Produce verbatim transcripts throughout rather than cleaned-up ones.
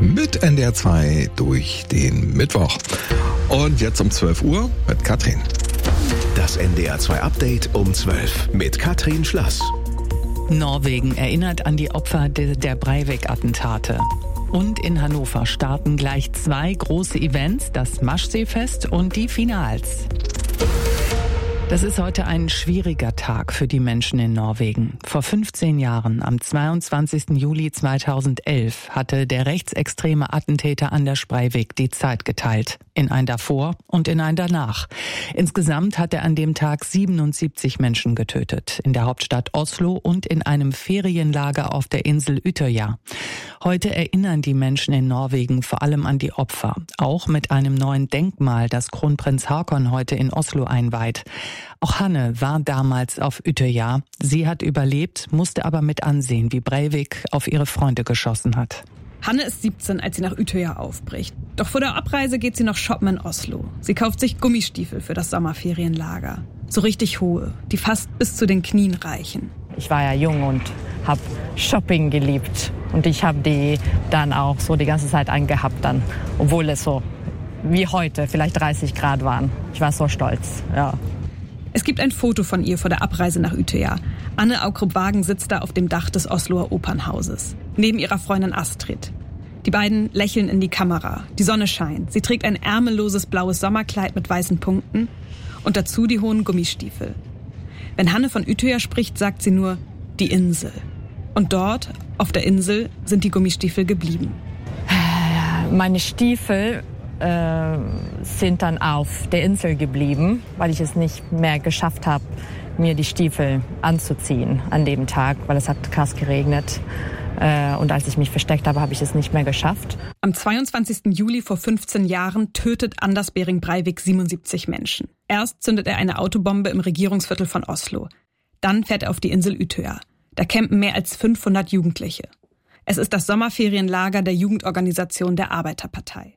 mit N D R zwei durch den Mittwoch. Und jetzt um zwölf Uhr mit Katrin. Das N D R zwei Update um zwölf mit Katrin Schlass. Norwegen erinnert an die Opfer de, der Breivik-Attentate. Und in Hannover starten gleich zwei große Events, das Maschseefest und die Finals. Das ist heute ein schwieriger Tag für die Menschen in Norwegen. Vor fünfzehn Jahren, am zweiundzwanzigsten Juli zweitausendelf, hatte der rechtsextreme Attentäter Anders Breivik die Zeit geteilt. In ein Davor und in ein Danach. Insgesamt hat er an dem Tag siebenundsiebzig Menschen getötet. In der Hauptstadt Oslo und in einem Ferienlager auf der Insel Utøya. Heute erinnern die Menschen in Norwegen vor allem an die Opfer. Auch mit einem neuen Denkmal, das Kronprinz Haakon heute in Oslo einweiht. Auch Hanne war damals auf Utøya. Sie hat überlebt, musste aber mit ansehen, wie Breivik auf ihre Freunde geschossen hat. Hanne ist siebzehn, als sie nach Utøya aufbricht. Doch vor der Abreise geht sie noch shoppen in Oslo. Sie kauft sich Gummistiefel für das Sommerferienlager. So richtig hohe, die fast bis zu den Knien reichen. Ich war ja jung und habe Shopping geliebt. Und ich habe die dann auch so die ganze Zeit angehabt dann, obwohl es so wie heute vielleicht dreißig Grad waren. Ich war so stolz, ja. Es gibt ein Foto von ihr vor der Abreise nach Utøya. Anne Aukrup-Wagen sitzt da auf dem Dach des Osloer Opernhauses, neben ihrer Freundin Astrid. Die beiden lächeln in die Kamera. Die Sonne scheint. Sie trägt ein ärmelloses blaues Sommerkleid mit weißen Punkten und dazu die hohen Gummistiefel. Wenn Hanne von Utøya spricht, sagt sie nur die Insel. Und dort, auf der Insel, sind die Gummistiefel geblieben. Meine Stiefel äh, sind dann auf der Insel geblieben, weil ich es nicht mehr geschafft habe, mir die Stiefel anzuziehen an dem Tag, weil es hat krass geregnet. Äh, und als ich mich versteckt habe, habe ich es nicht mehr geschafft. Am zweiundzwanzigsten Juli vor fünfzehn Jahren tötet Anders Behring Breivik siebenundsiebzig Menschen. Erst zündet er eine Autobombe im Regierungsviertel von Oslo. Dann fährt er auf die Insel Utøya. Da campen mehr als fünfhundert Jugendliche. Es ist das Sommerferienlager der Jugendorganisation der Arbeiterpartei.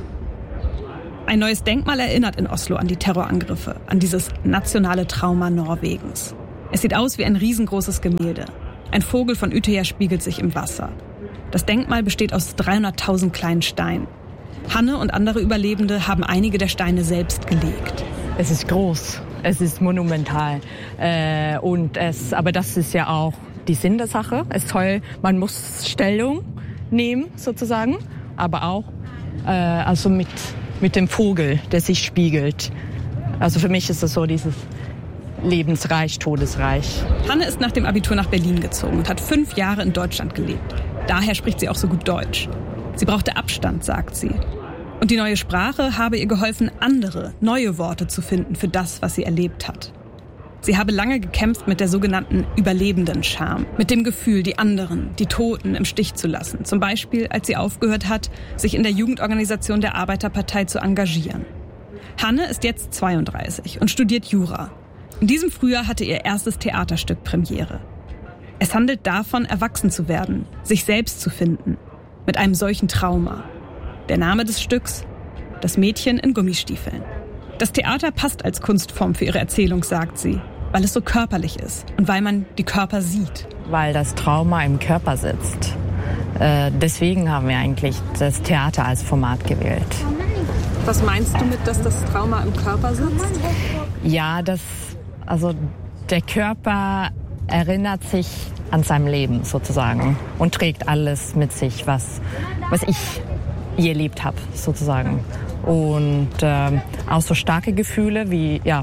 Ein neues Denkmal erinnert in Oslo an die Terrorangriffe, an dieses nationale Trauma Norwegens. Es sieht aus wie ein riesengroßes Gemälde. Ein Vogel von Utøya spiegelt sich im Wasser. Das Denkmal besteht aus dreihunderttausend kleinen Steinen. Hanne und andere Überlebende haben einige der Steine selbst gelegt. Es ist groß, es ist monumental. Äh, und es, aber das ist ja auch die Sinn der Sache. Es ist toll, man muss Stellung nehmen sozusagen, aber auch äh, also mit, mit dem Vogel, der sich spiegelt. Also für mich ist es so dieses lebensreich, todesreich. Hanne ist nach dem Abitur nach Berlin gezogen und hat fünf Jahre in Deutschland gelebt. Daher spricht sie auch so gut Deutsch. Sie brauchte Abstand, sagt sie. Und die neue Sprache habe ihr geholfen, andere, neue Worte zu finden für das, was sie erlebt hat. Sie habe lange gekämpft mit der sogenannten Überlebenden-Scham, mit dem Gefühl, die anderen, die Toten im Stich zu lassen. Zum Beispiel, als sie aufgehört hat, sich in der Jugendorganisation der Arbeiterpartei zu engagieren. Hanne ist jetzt zweiunddreißig und studiert Jura. In diesem Frühjahr hatte ihr erstes Theaterstück Premiere. Es handelt davon, erwachsen zu werden, sich selbst zu finden, mit einem solchen Trauma. Der Name des Stücks: Das Mädchen in Gummistiefeln. Das Theater passt als Kunstform für ihre Erzählung, sagt sie, weil es so körperlich ist und weil man die Körper sieht. Weil das Trauma im Körper sitzt. Äh, deswegen haben wir eigentlich das Theater als Format gewählt. Was meinst du mit, dass das Trauma im Körper sitzt? Ja, das, also der Körper erinnert sich an sein Leben sozusagen und trägt alles mit sich, was, was ich je erlebt habe sozusagen. Und ähm, auch so starke Gefühle wie ja,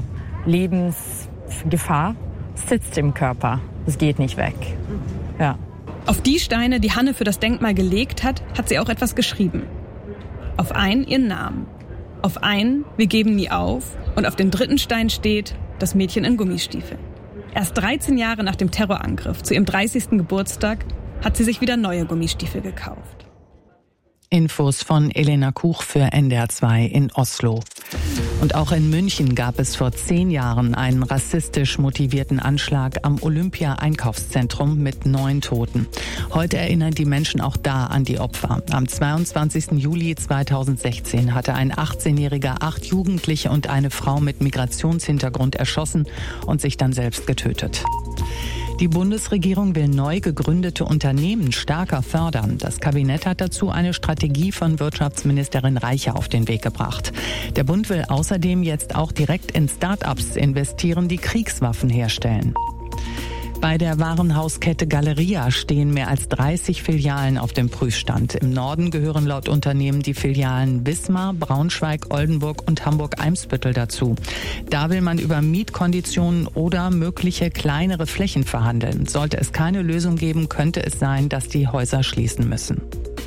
Lebensgefahr sitzt im Körper. Es geht nicht weg. Ja. Auf die Steine, die Hanne für das Denkmal gelegt hat, hat sie auch etwas geschrieben. Auf einen ihren Namen. Auf einen, wir geben nie auf. Und auf dem dritten Stein steht, das Mädchen in Gummistiefeln. Erst dreizehn Jahre nach dem Terrorangriff, zu ihrem dreißigsten Geburtstag, hat sie sich wieder neue Gummistiefel gekauft. Infos von Elena Kuch für N D R zwei in Oslo. Und auch in München gab es vor zehn Jahren einen rassistisch motivierten Anschlag am Olympia-Einkaufszentrum mit neun Toten. Heute erinnern die Menschen auch da an die Opfer. Am zweiundzwanzigsten Juli zweitausendsechzehn hatte ein achtzehnjähriger acht Jugendliche und eine Frau mit Migrationshintergrund erschossen und sich dann selbst getötet. Die Bundesregierung will neu gegründete Unternehmen stärker fördern. Das Kabinett hat dazu eine Strategie von Wirtschaftsministerin Reiche auf den Weg gebracht. Der Bund will außerdem jetzt auch direkt in Start-ups investieren, die Kriegswaffen herstellen. Bei der Warenhauskette Galeria stehen mehr als dreißig Filialen auf dem Prüfstand. Im Norden gehören laut Unternehmen die Filialen Wismar, Braunschweig, Oldenburg und Hamburg-Eimsbüttel dazu. Da will man über Mietkonditionen oder mögliche kleinere Flächen verhandeln. Sollte es keine Lösung geben, könnte es sein, dass die Häuser schließen müssen.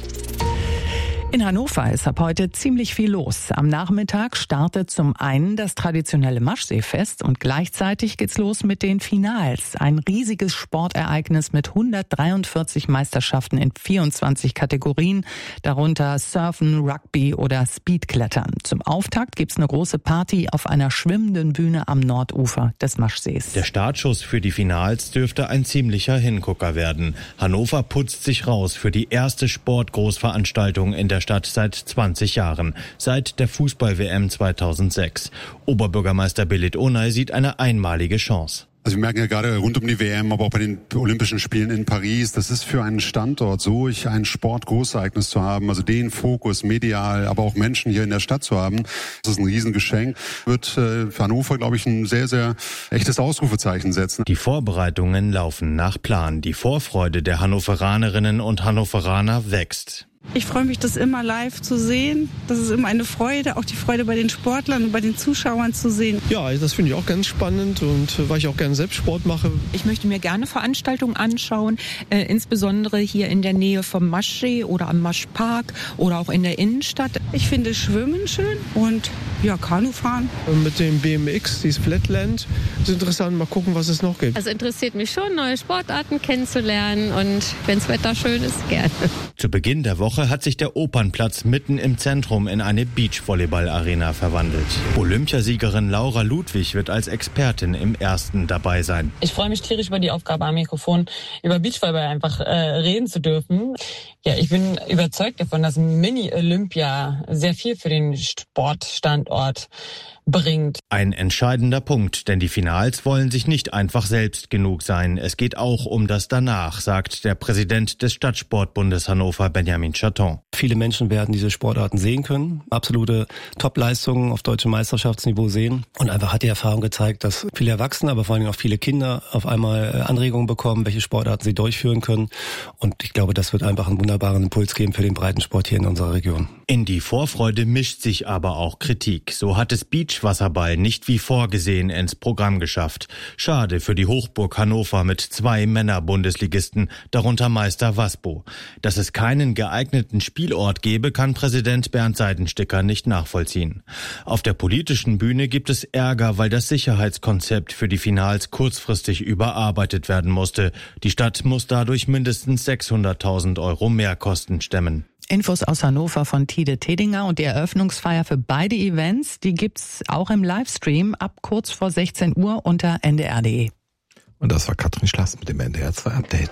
In Hannover ist ab heute ziemlich viel los. Am Nachmittag startet zum einen das traditionelle Maschseefest und gleichzeitig geht's los mit den Finals. Ein riesiges Sportereignis mit hundertdreiundvierzig Meisterschaften in vierundzwanzig Kategorien, darunter Surfen, Rugby oder Speedklettern. Zum Auftakt gibt's eine große Party auf einer schwimmenden Bühne am Nordufer des Maschsees. Der Startschuss für die Finals dürfte ein ziemlicher Hingucker werden. Hannover putzt sich raus für die erste Sportgroßveranstaltung in der Stadt seit zwanzig Jahren, seit der Fußball-W M zweitausendsechs. Oberbürgermeister Belit Onay sieht eine einmalige Chance. Also wir merken ja gerade rund um die W M, aber auch bei den Olympischen Spielen in Paris, das ist für einen Standort so, ein Sportgroßereignis zu haben, also den Fokus medial, aber auch Menschen hier in der Stadt zu haben, das ist ein Riesengeschenk. Wird äh, für Hannover, glaube ich, ein sehr, sehr echtes Ausrufezeichen setzen. Die Vorbereitungen laufen nach Plan. Die Vorfreude der Hannoveranerinnen und Hannoveraner wächst. Ich freue mich, das immer live zu sehen. Das ist immer eine Freude, auch die Freude bei den Sportlern und bei den Zuschauern zu sehen. Ja, das finde ich auch ganz spannend und weil ich auch gerne selbst Sport mache. Ich möchte mir gerne Veranstaltungen anschauen, äh, insbesondere hier in der Nähe vom Maschsee oder am Maschpark oder auch in der Innenstadt. Ich finde Schwimmen schön und ja, Kanufahren. Mit dem B M X, dieses Flatland, ist interessant. Mal gucken, was es noch gibt. Also interessiert mich schon, neue Sportarten kennenzulernen und wenn das Wetter schön ist, gerne. Zu Beginn der Woche hat sich der Opernplatz mitten im Zentrum in eine Beachvolleyball-Arena verwandelt. Olympiasiegerin Laura Ludwig wird als Expertin im ersten dabei sein. Ich freue mich tierisch über die Aufgabe am Mikrofon, über Beachvolleyball einfach äh, reden zu dürfen. Ja, ich bin überzeugt davon, dass Mini-Olympia sehr viel für den Sportstandort bringt. Ein entscheidender Punkt, denn die Finals wollen sich nicht einfach selbst genug sein. Es geht auch um das Danach, sagt der Präsident des Stadtsportbundes Hannover, Benjamin Chaton. Viele Menschen werden diese Sportarten sehen können, absolute Top-Leistungen auf deutschem Meisterschaftsniveau sehen. Und einfach hat die Erfahrung gezeigt, dass viele Erwachsene, aber vor allem auch viele Kinder auf einmal Anregungen bekommen, welche Sportarten sie durchführen können. Und ich glaube, das wird einfach einen wunderbaren Impuls geben für den Breitensport hier in unserer Region. In die Vorfreude mischt sich aber auch Kritik. So hat es Beachwasserball nicht wie vorgesehen ins Programm geschafft. Schade für die Hochburg Hannover mit zwei Männer-Bundesligisten, darunter Meister Waspo. Dass es keinen geeigneten Spielort gebe, kann Präsident Bernd Seidensticker nicht nachvollziehen. Auf der politischen Bühne gibt es Ärger, weil das Sicherheitskonzept für die Finals kurzfristig überarbeitet werden musste. Die Stadt muss dadurch mindestens sechshunderttausend Euro Mehrkosten stemmen. Infos aus Hannover von Tide Tedinger und die Eröffnungsfeier für beide Events, die gibt's auch im Livestream ab kurz vor sechzehn Uhr unter N D R punkt D E. Und das war Katrin Schlass mit dem N D R zwei Update.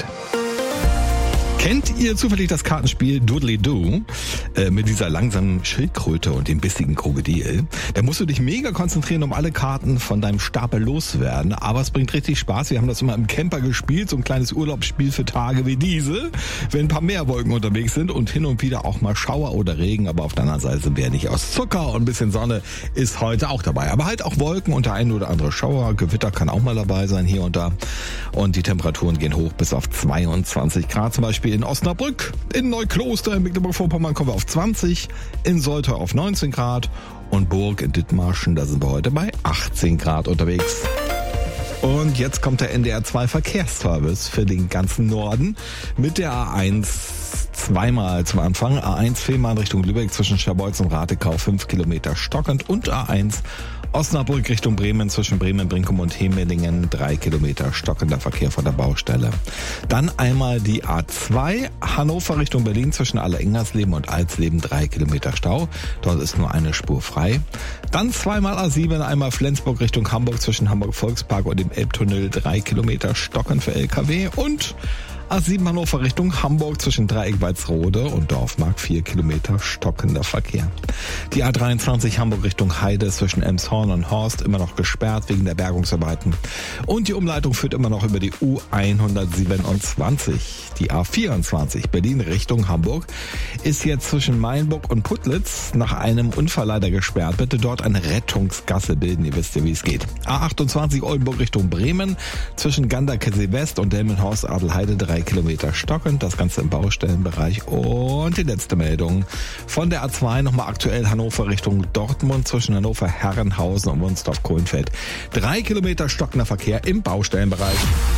Kennt ihr zufällig das Kartenspiel Doodly Doo äh, mit dieser langsamen Schildkröte und dem bissigen Krokodil? Da musst du dich mega konzentrieren, um alle Karten von deinem Stapel loszuwerden. Aber es bringt richtig Spaß. Wir haben das immer im Camper gespielt, so ein kleines Urlaubsspiel für Tage wie diese, wenn ein paar Meerwolken unterwegs sind und hin und wieder auch mal Schauer oder Regen. Aber auf der anderen Seite sind wir ja nicht aus Zucker und ein bisschen Sonne ist heute auch dabei. Aber halt auch Wolken und der ein oder andere Schauer. Gewitter kann auch mal dabei sein hier und da. Und die Temperaturen gehen hoch bis auf zweiundzwanzig Grad zum Beispiel. In Osnabrück, in Neukloster, in Mecklenburg-Vorpommern kommen wir auf zwanzig, in Soltau auf neunzehn Grad und Burg in Dithmarschen, da sind wir heute bei achtzehn Grad unterwegs. Und jetzt kommt der N D R zwei Verkehrsservice für den ganzen Norden mit der A eins zweimal zum Anfang. A eins Fehmarn Richtung Lübeck zwischen Scherbeutz und Ratekau fünf Kilometer stockend und A eins Osnabrück Richtung Bremen zwischen Bremen, Brinkum und Hemelingen drei Kilometer stockender Verkehr von der Baustelle. Dann einmal die A zwei Hannover Richtung Berlin zwischen Aller-Ingersleben und Alsleben drei Kilometer Stau. Dort ist nur eine Spur frei. Dann zweimal A sieben, einmal Flensburg Richtung Hamburg zwischen Hamburg Volkspark und dem Elbtunnel drei Kilometer stockend für L K W und A sieben Hannover Richtung Hamburg zwischen Dreieck-Walsrode und Dorfmark vier Kilometer stockender Verkehr. Die A dreiundzwanzig Hamburg Richtung Heide zwischen Elmshorn und Horst immer noch gesperrt wegen der Bergungsarbeiten. Und die Umleitung führt immer noch über die U hundertsiebenundzwanzig. Die A vierundzwanzig Berlin Richtung Hamburg ist jetzt zwischen Mainburg und Putlitz nach einem Unfall leider gesperrt. Bitte dort eine Rettungsgasse bilden, ihr wisst ja, wie es geht. A achtundzwanzig Oldenburg Richtung Bremen zwischen Ganderkessel West und Delmenhorst Adelheide drei Kilometer stockend, das Ganze im Baustellenbereich. Und die letzte Meldung von der A zwei nochmal aktuell Hannover Richtung Dortmund zwischen Hannover Herrenhausen und Wunsdorf-Kohlenfeld. Drei Kilometer stockender Verkehr im Baustellenbereich.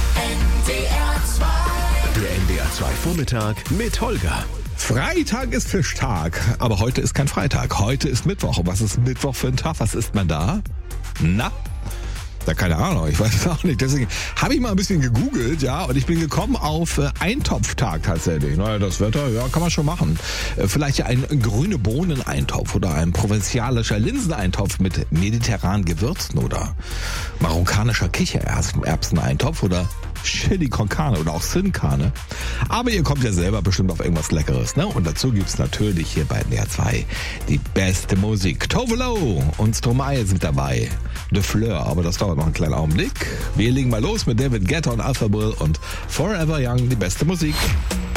Der N D R zwei Vormittag mit Holger. Freitag ist Fischtag, aber heute ist kein Freitag. Heute ist Mittwoch. Und was ist Mittwoch für ein Tag? Was isst man da? Na? Ja, keine Ahnung, ich weiß es auch nicht. Deswegen habe ich mal ein bisschen gegoogelt, ja, und ich bin gekommen auf äh, Eintopftag tatsächlich. Naja, das Wetter, ja, kann man schon machen. Äh, vielleicht ja ein grüne Bohnen-Eintopf oder ein provinzialischer Linseneintopf mit mediterranen Gewürzen oder marokkanischer Kichererbsen-Eintopf oder Chili con Carne oder auch Sin Carne. Aber ihr kommt ja selber bestimmt auf irgendwas Leckeres, ne? Und dazu gibt's natürlich hier bei N D R zwei die beste Musik. Tove Lo und Stromae sind dabei. The Fleur, aber das dauert noch einen kleinen Augenblick. Wir legen mal los mit David Guetta und Alpha Bill und Forever Young, die beste Musik.